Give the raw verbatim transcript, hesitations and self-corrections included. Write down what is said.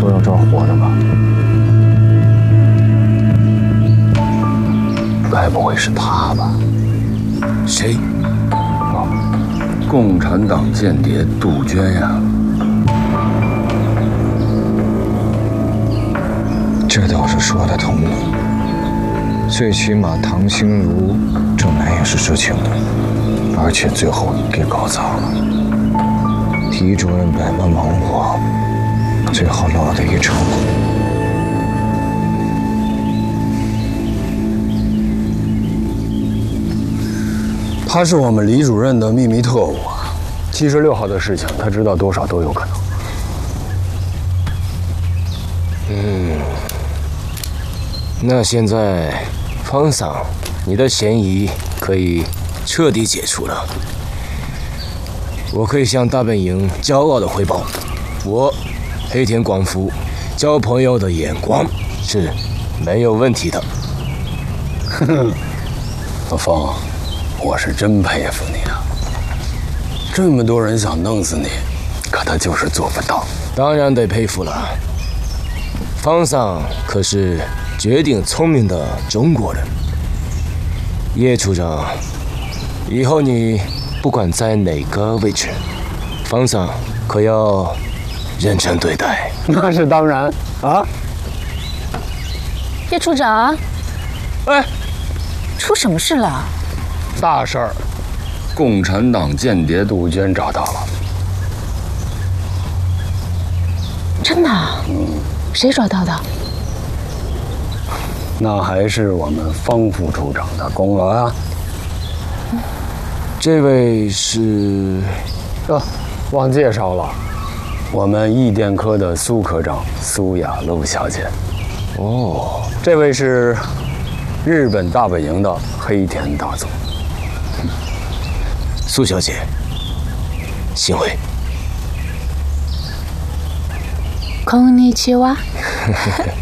说要抓活的吧？该不会是他吧？ 谁？ 哦，共产党间谍杜鹃呀！这倒是说得通了。最起码唐心如郑南也是知情的，而且最后给搞砸了。狄主任百般忙活，最后落得一场空。他是我们李主任的秘密特务啊，七十六号的事情他知道多少都有可能。 嗯，那现在方桑，你的嫌疑可以彻底解除了。我可以向大本营骄傲地汇报，我黑田广福交朋友的眼光是没有问题的。 呵呵，老方，我是真佩服你啊！这么多人想弄死你，可他就是做不到。 当然得佩服了。方桑可是绝顶聪明的中国人。叶处长，以后你不管在哪个位置，方桑可要认真对待。 那是当然啊。 叶处长， 哎， 出什么事了？ 大事儿，共产党间谍杜鹃找到了。 真的？ 嗯。 谁找到的？ 那还是我们方副处长的功劳啊。 这位是…… 啊，忘介绍了，我们易电科的苏科长苏雅露小姐。 哦， 这位是日本大本营的黑田大佐。 苏小姐，幸会。 こんにちは。